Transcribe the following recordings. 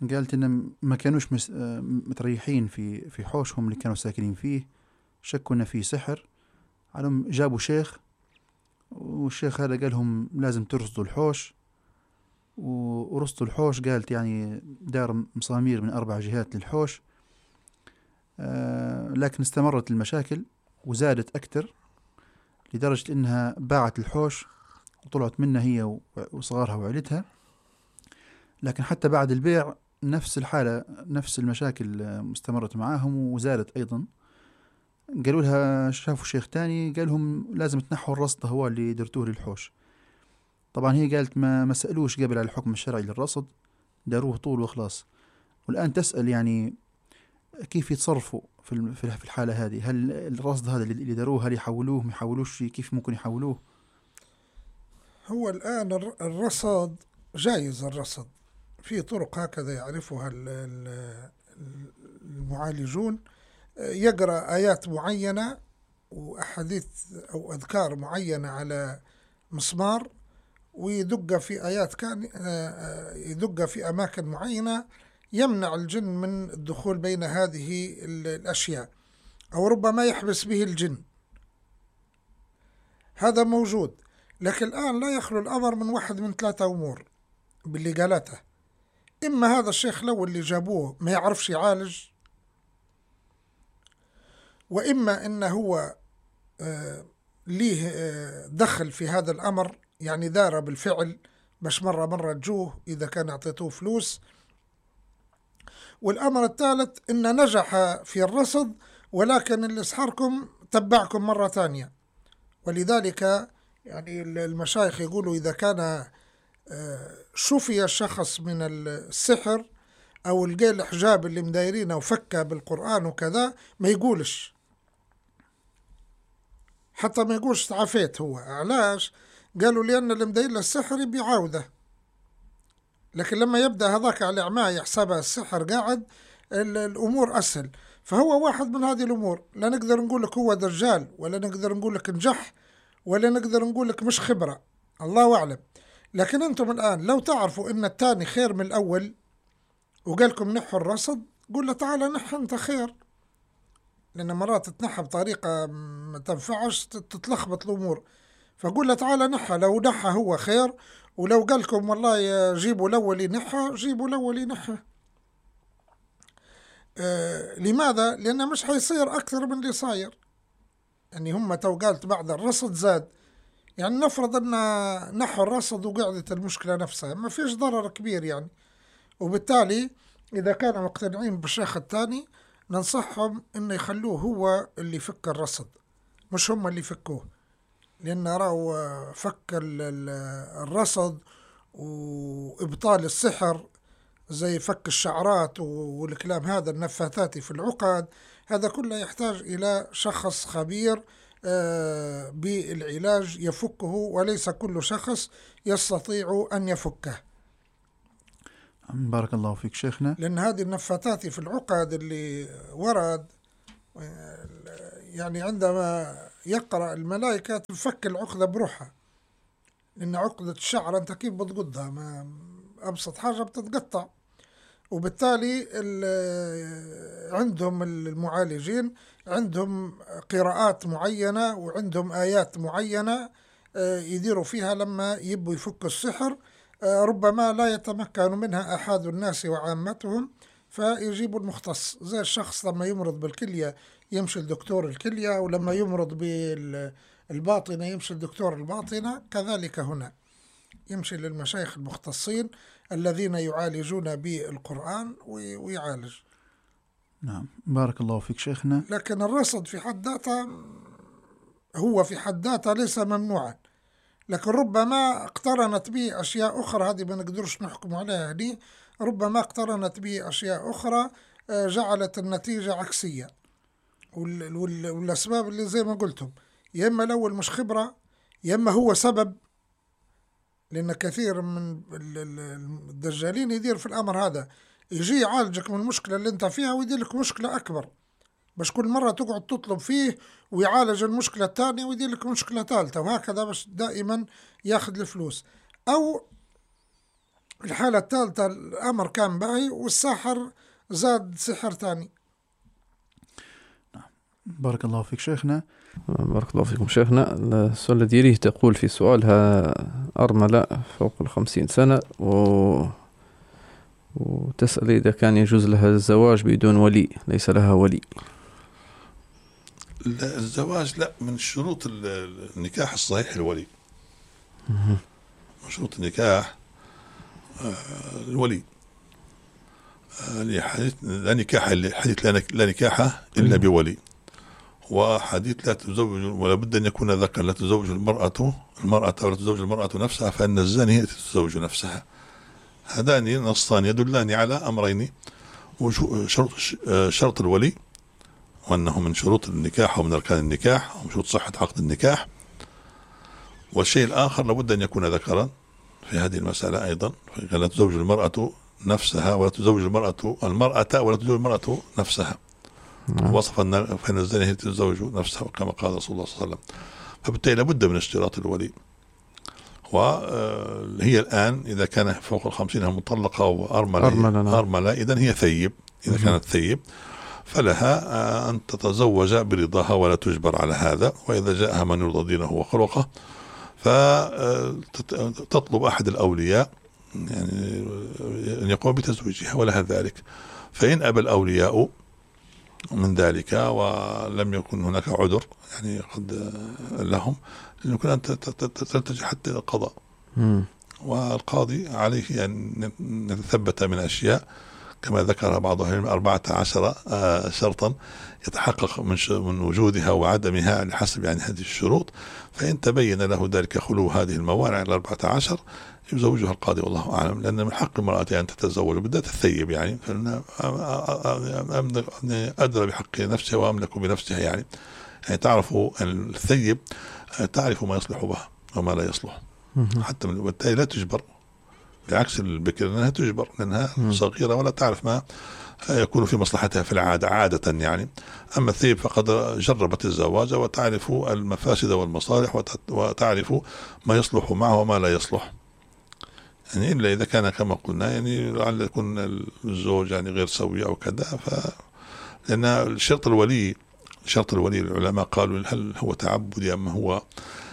قالت إن ما كانوش متريحين في حوشهم اللي كانوا ساكنين فيه، شكوا إن فيه سحر. علهم جابوا شيخ، والشيخ هذا قالهم لازم ترصدوا الحوش، ورصدوا الحوش. قالت يعني دار مصامير من 4 جهات للحوش. لكن استمرت المشاكل وزادت أكتر، لدرجة إنها باعت الحوش وطلعت منها هي وصغارها وعيلتها. لكن حتى بعد البيع نفس الحالة، نفس المشاكل مستمرت معاهم وزادت أيضا. قالوا لها شافوا شيخ تاني قالهم لازم تنحوا الرصد هو اللي درتوه للحوش. طبعا هي قالت ما سألوش قبل على الحكم الشرعي للرصد، داروه طول وخلاص. والآن تسأل يعني كيف يتصرفوا في الحالة هذه؟ هل الرصد هذا اللي داروه هل يحولوه، ما يحولوش؟ كيف ممكن يحولوه؟ هو الآن الرصد جايز، الرصد في طرق هكذا يعرفها المعالجون. يقرأ آيات معينة وأحاديث أو أذكار معينة على مسمار، ويدق في آيات كان يدق في أماكن معينة يمنع الجن من الدخول بين هذه الأشياء، أو ربما يحبس به الجن. هذا موجود. لكن الآن لا يخلو الأمر من واحد من 3 أمور باللي قالته. إما هذا الشيخ لو اللي جابوه ما يعرفش يعالج، وإما إنه هو ليه دخل في هذا الأمر، يعني دار بالفعل، مش مرة تجوه إذا كان أعطيتوه فلوس. والأمر الثالث إن نجح في الرصد، ولكن اللي سحركم تبعكم مرة ثانية. ولذلك يعني المشايخ يقولوا إذا كان شفي الشخص من السحر أو لقى الحجاب اللي مدايرينه وفكه بالقرآن وكذا، ما يقولش، حتى ما يقولش تعافيت. هو علاش؟ قالوا لأن اللي مداير له السحر بيعاوده، لكن لما يبدأ هذاك على عماه يحسبها السحر قاعد، الأمور أسهل. فهو واحد من هذه الأمور. لا نقدر نقول لك هو دجال، ولا نقدر نقول لك نجح، ولا نقدر نقول لك مش خبرة، الله أعلم. لكن أنتم الآن لو تعرفوا إن الثاني خير من الأول وقالكم نحوا الرصد، قول له تعالى نح أنت خير، لأن مرات تنحى بطريقة ما تنفعش تتلخبط الأمور. فقول له تعالى نحى، لو نحى هو خير، ولو قالكم والله جيبوا الأول ينحى، جيبوا الأول ينحى. لماذا؟ لأنه مش حيصير أكثر من اللي صاير. يعني هم تو قالت بعد الرصد زاد، يعني نفرض أن نحو الرصد وقعدت المشكلة نفسها، ما فيش ضرر كبير يعني. وبالتالي إذا كانوا مقتنعين بالشيخ الثاني ننصحهم أن يخلوه هو اللي يفك الرصد، مش هم اللي يفكوه. لأن راهو فك الرصد وإبطال السحر زي فك الشعرات والكلام هذا النفاثاتي في العقد، هذا كله يحتاج إلى شخص خبير بالعلاج يفكه، وليس كل شخص يستطيع أن يفكه. بارك الله فيك شيخنا. لأن هذه النفاثات في العقد اللي ورد، يعني عندما يقرأ الملائكة تفك العقدة بروحها، لأن عقدة الشعر أنت كيف بتقضها؟ ما أبسط حاجة بتتقطع. وبالتالي عندهم المعالجين عندهم قراءات معينة وعندهم آيات معينة يديروا فيها لما يبوا يفكوا السحر. ربما لا يتمكن منها أحد الناس وعامتهم، فيجيبوا المختص. زي الشخص لما يمرض بالكلية يمشي لدكتور الكلية، ولما يمرض بالباطنة يمشي لدكتور الباطنة، كذلك هنا يمشي للمشايخ المختصين الذين يعالجون بالقرآن ويعالج. نعم بارك الله فيك شيخنا. لكن الرصد في حد ذاته هو في حد ذاته ليس ممنوعا، لكن ربما اقترنت به أشياء أخرى، هذه ما نقدرش نحكم عليها دي. ربما اقترنت به أشياء أخرى جعلت النتيجة عكسية. والأسباب اللي زي ما قلتم، يا إما الأول مش خبرة، يا إما هو سبب. لأن كثير من الدجالين يدير في الأمر هذا، يجي يعالجك من المشكلة اللي انت فيها ويدير لك مشكلة أكبر، باش كل مرة تقعد تطلب فيه ويعالج المشكلة الثانية ويدير لك مشكلة ثالثة، وهكذا باش دائما ياخذ الفلوس. أو الحالة الثالثة الأمر كان باهي والساحر زاد سحر ثاني. بارك الله فيك شيخنا. بارك الله فيكم شيخنا. السؤال الذي يليه تقول في سؤالها أرملة فوق 50 سنة وتسأل إذا كان يجوز لها الزواج بدون ولي، ليس لها ولي. لا الزواج لا، من شروط النكاح الصحيح الولي. من شروط النكاح الولي. لا نكاح حديث لا نكاح إلا بولي، وحديث لا تزوج ولا بد أن يكون ذكر، لا تزوج المرأة ولا تزوج المرأة نفسها فإن الزانية هي تتزوج نفسها. هذان نصان يدلان على أمرين: شرط الولي، وأنه من شروط النكاح ومن أركان النكاح ومن شروط صحة عقد النكاح. والشيء الآخر لابد أن يكون ذكرا في هذه المسألة أيضا، لا تزوج المرأة نفسها ولا تزوج المرأة ولا تزوج المرأة نفسها. وصف فإن الزانية هي تتزوج نفسها كما قال رسول الله صلى الله عليه وسلم. فبالتالي لابد من اشتراط الولي. وهي الآن إذا كان فوق 50 مطلقة وأرملة إذن هي ثيب. إذا كانت ثيب فلها أن تتزوج برضاها ولا تجبر على هذا، وإذا جاءها من يرضى دينه وخلقه فتطلب أحد الأولياء يعني أن يقوم بتزويجها ولها ذلك. فإن أبى الأولياء من ذلك ولم يكن هناك عذر يعني قد لهم، يمكن أن تلتجئ حتى القضاء. والقاضي عليه أن يتثبت من أشياء كما ذكر بعض أهل العلم 14 شرطا يتحقق من وجودها وعدمها على حسب يعني هذه الشروط. فإن تبين له ذلك خلو هذه الموانع 14 يزوجها القاضي والله أعلم، لأن من حق المرأة أن تتزوج بالذات الثيب يعني، فإن أدرى بحق نفسها وأملك بنفسها يعني تعرف أن الثيب تعرف ما يصلح بها وما لا يصلح حتى بالتالي لا تجبر، بعكس البكر لأنها تجبر لأنها صغيرة ولا تعرف ما يكون في مصلحتها في العادة عادة يعني. أما الثيب فقد جربت الزواج وتعرف المفاسد والمصالح وتعرف ما يصلح معه وما لا يصلح يعني، إلا إذا كان كما قلنا يعني لعل يكون الزوج يعني غير سوي أو كذا. لأن شرط الولي العلماء قالوا هل هو تعبدي أم هو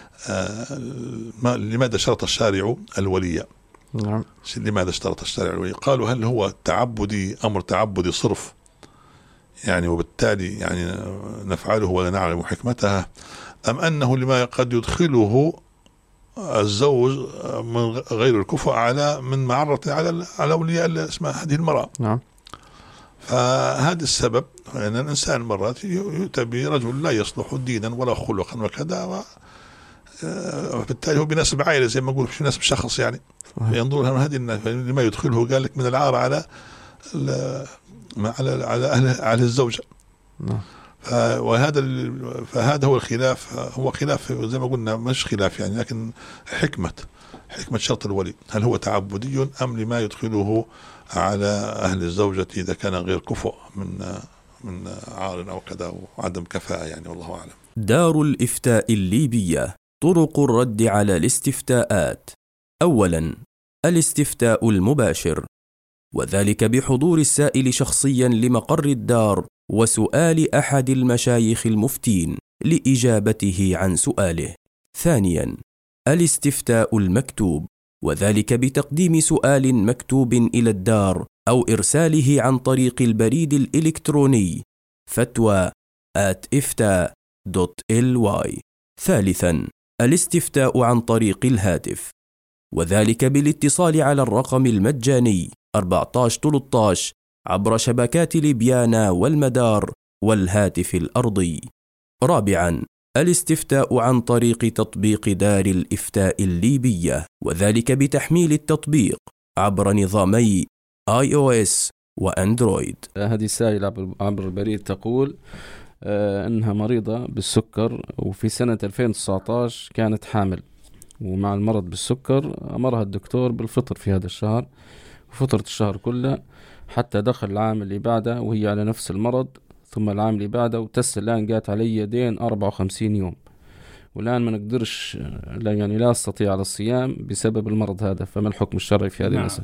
لماذا شرط الشارع الولي؟ نعم. لماذا اشترط الشارع الولي؟ قالوا هل هو تعبدي أمر تعبدي صرف يعني وبالتالي يعني نفعله ولا نعلم حكمتها، أم أنه لما قد يدخله الزوج من غير الكفء على من معرة على أولياء اسمها هذه المرأة. نعم. فهذا السبب أن الإنسان مرات يؤتى برجل لا يصلح دينا ولا خلقا وكذا، وبالتالي هو بنسب عائلة زي ما نقول في نسب شخص يعني، ينظر هذه لما يدخله قال لك من العار على أهل الزوجة. فهذا هو الخلاف، هو خلاف زي ما قلنا مش خلاف يعني، لكن حكمة شرط الولي هل هو تعبدي أم لما يدخله على أهل الزوجة إذا كان غير كفؤ من عار أو كذا وعدم كفاءة يعني، والله أعلم. دار الإفتاء الليبية. طرق الرد على الاستفتاءات. أولا، الاستفتاء المباشر، وذلك بحضور السائل شخصيا لمقر الدار وسؤال أحد المشايخ المفتين لإجابته عن سؤاله. ثانيا، الاستفتاء المكتوب، وذلك بتقديم سؤال مكتوب إلى الدار أو إرساله عن طريق البريد الإلكتروني fatwa@ifta.ly. ثالثا، الاستفتاء عن طريق الهاتف، وذلك بالاتصال على الرقم المجاني 1413 عبر شبكات ليبيانا والمدار والهاتف الأرضي. رابعا، الاستفتاء عن طريق تطبيق دار الإفتاء الليبية، وذلك بتحميل التطبيق عبر نظامي iOS وأندرويد. هذه سائلة عبر البريد تقول أنها مريضة بالسكر، وفي سنة 2019 كانت حامل، ومع المرض بالسكر أمرها الدكتور بالفطر في هذا الشهر، وفطرت الشهر كله حتى دخل العام اللي بعده وهي على نفس المرض، ثم العام اللي بعده، وتس الآن قالت علي دين 54 يوم، والآن ما نقدرش، لا أستطيع على الصيام بسبب المرض هذا، فما الحكم الشرعي في هذه المسألة؟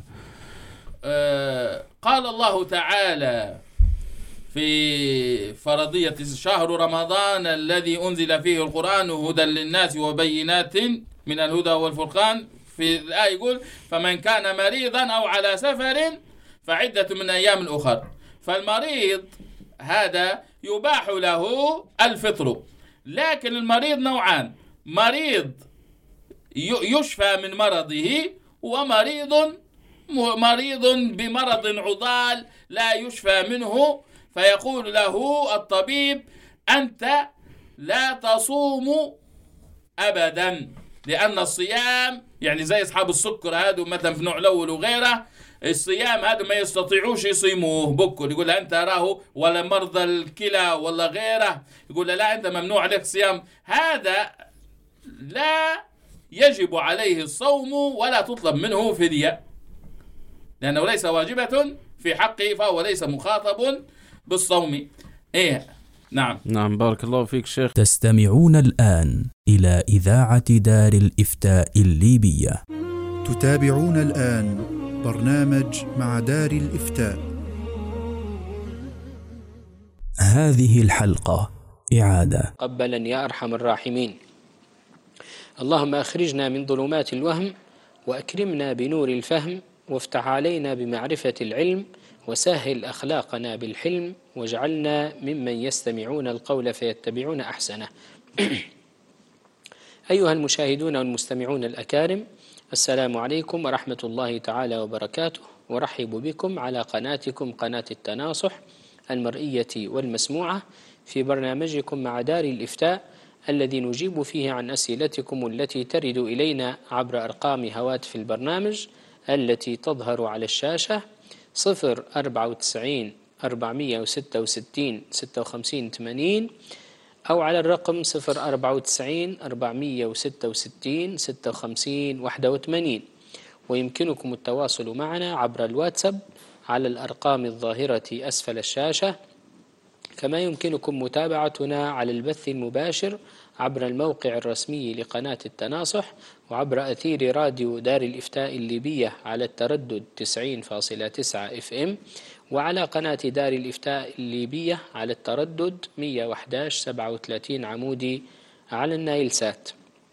قال الله تعالى في فرضية شهر رمضان الذي أنزل فيه القرآن هدى للناس وبينات من الهدى والفرقان، في الآية يقول فمن كان مريضا أو على سفر فعدة من أيام أخر. فالمريض هذا يباح له الفطر، لكن المريض نوعان: مريض يشفى من مرضه، ومريض بمرض عضال لا يشفى منه، فيقول له الطبيب أنت لا تصوم أبدا، لأن الصيام يعني زي أصحاب السكر هذا مثلا في نوع الأول وغيره، الصيام هذا ما يستطيعوش يصيموه بكل، يقول أنت راه ولا مرضى الكلى ولا غيره، يقول لا أنت ممنوع عليك الصيام، هذا لا يجب عليه الصوم ولا تطلب منه فدية، لأنه ليس واجبة في حقه، فهو ليس مخاطب بالصوم. نعم بارك الله فيك شيخ. تستمعون الآن إلى إذاعة دار الإفتاء الليبية. تتابعون الآن برنامج مع دار الإفتاء. هذه الحلقة إعادة. قبلا يا أرحم الراحمين. اللهم أخرجنا من ظلمات الوهم وأكرمنا بنور الفهم، وافتح علينا بمعرفة العلم، وسهل أخلاقنا بالحلم، واجعلنا ممن يستمعون القول فيتبعون أحسنه. أيها المشاهدون والمستمعون الأكارم، السلام عليكم ورحمة الله تعالى وبركاته، ورحب بكم على قناتكم قناة التناصح المرئية والمسموعة في برنامجكم مع دار الإفتاء، الذي نجيب فيه عن أسئلتكم التي ترد إلينا عبر أرقام هواتف البرنامج التي تظهر على الشاشة 094 466 56 80 أو على الرقم 094 466 56 81. ويمكنكم التواصل معنا عبر الواتساب على الأرقام الظاهرة أسفل الشاشة، كما يمكنكم متابعتنا على البث المباشر عبر الموقع الرسمي لقناة التناصح، وعبر أثير راديو دار الإفتاء الليبية على التردد 90.9 FM، وعلى قناة دار الإفتاء الليبية على التردد 111.37 عمودي على النايل سات.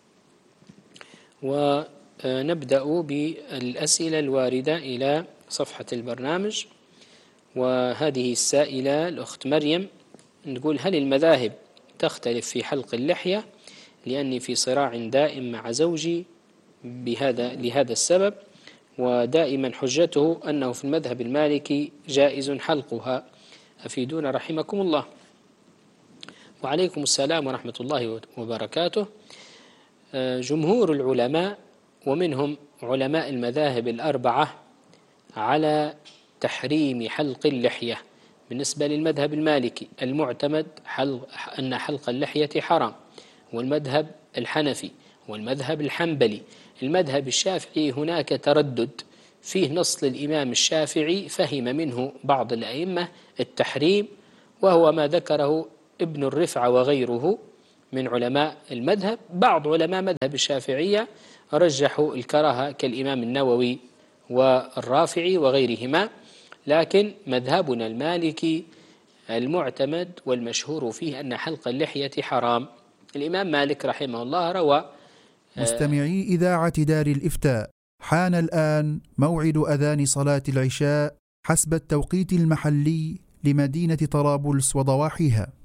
ونبدأ بالأسئلة الواردة إلى صفحة البرنامج. وهذه السائلة الأخت مريم نقول: هل المذاهب تختلف في حلق اللحية؟ لأني في صراع دائم مع زوجي لهذا السبب، ودائما حجته أنه في المذهب المالكي جائز حلقها، أفيدونا رحمكم الله. وعليكم السلام ورحمة الله وبركاته. جمهور العلماء ومنهم علماء المذاهب الأربعة على تحريم حلق اللحية. بالنسبة للمذهب المالكي المعتمد أن حلق اللحية حرام، والمذهب الحنفي والمذهب الحنبلي. المذهب الشافعي هناك تردد فيه، نص للإمام الشافعي فهم منه بعض الأئمة التحريم، وهو ما ذكره ابن الرفع وغيره من علماء المذهب. بعض علماء مذهب الشافعية رجحوا الكراهة كالإمام النووي والرافعي وغيرهما، لكن مذهبنا المالكي المعتمد والمشهور فيه أن حلق اللحية حرام. الإمام مالك رحمه الله روى. مستمعي إذاعة دار الإفتاء، حان الآن موعد أذان صلاة العشاء حسب التوقيت المحلي لمدينة طرابلس وضواحيها.